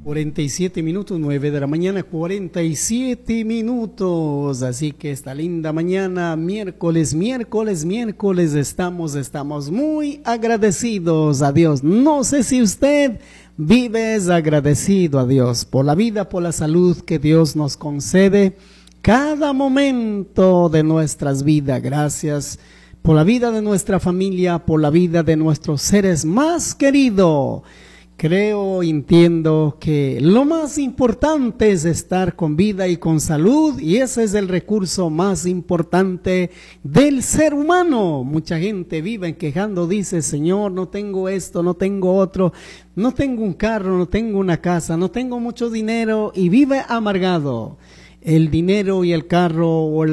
47 minutos, 9 de la mañana, 47 minutos. Así que esta linda mañana, miércoles, estamos muy agradecidos a Dios. No sé si usted vive agradecido a Dios por la vida, por la salud que Dios nos concede cada momento de nuestras vidas. Gracias por la vida de nuestra familia, por la vida de nuestros seres más queridos. Creo, entiendo que lo más importante es estar con vida y con salud, y ese es el recurso más importante del ser humano. Mucha gente vive quejando, dice: Señor, no tengo esto, no tengo otro, no tengo un carro, no tengo una casa, no tengo mucho dinero, y vive amargado. El dinero y el carro o